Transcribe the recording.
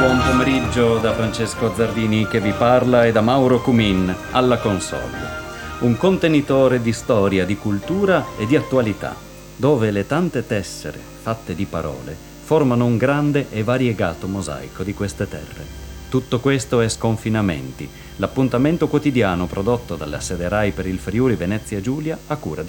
Buon pomeriggio da Francesco Zardini che vi parla e da Mauro Cumin alla console. Un contenitore di storia, di cultura e di attualità, dove le tante tessere fatte di parole formano un grande e variegato mosaico di queste terre. Tutto questo è Sconfinamenti, l'appuntamento quotidiano prodotto dalla sede RAI per il Friuli Venezia Giulia a cura di